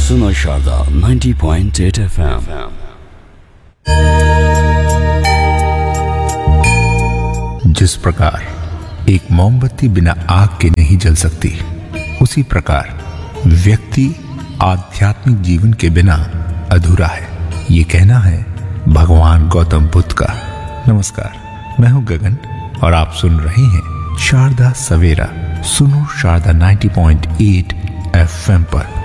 सुनो शारदा 90.8 FM। जिस प्रकार एक मोमबत्ती बिना आग के नहीं जल सकती, उसी प्रकार व्यक्ति आध्यात्मिक जीवन के बिना अधूरा है। ये कहना है भगवान गौतम बुद्ध का। नमस्कार, मैं हूं गगन और आप सुन रहे हैं शारदा सवेरा। सुनो शारदा 90.8 FM पर।